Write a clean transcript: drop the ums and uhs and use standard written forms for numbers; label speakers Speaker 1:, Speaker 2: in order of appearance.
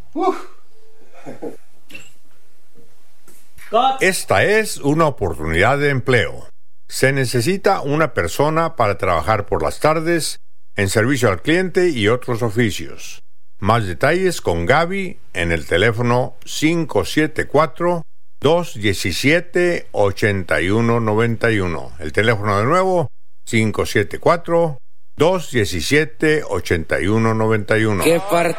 Speaker 1: Esta es una oportunidad de empleo. Se necesita una persona para trabajar por las tardes, en servicio al cliente y otros oficios. Más detalles con Gaby en el teléfono 574-217-8191. El teléfono de nuevo, 574-217-8191.